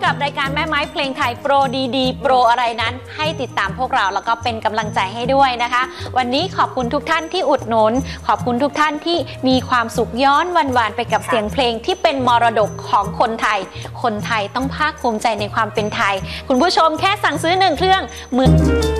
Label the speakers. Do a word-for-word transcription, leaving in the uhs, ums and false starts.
Speaker 1: กับรายการแม่ไม้เพลงไทยโปรดีๆโปรอะไรนั้นให้ติดตามพวกเราแล้วก็เป็นกำลังใจให้ด้วยนะคะวันนี้ขอบคุณทุกท่านที่อุดหนุนขอบคุณทุกท่านที่มีความสุขย้อนวันๆไปกับเสียงเพลงที่เป็นมรดกของคนไทยคนไทยต้องภาคภูมิใจในความเป็นไทยคุณผู้ชมแค่สั่งซื้อหนึ่งเครื่องมือ